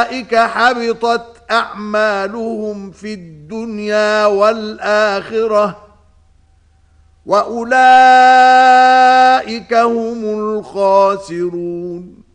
أولئك حبطت أعمالهم في الدنيا والآخرة وأولئك هم الخاسرون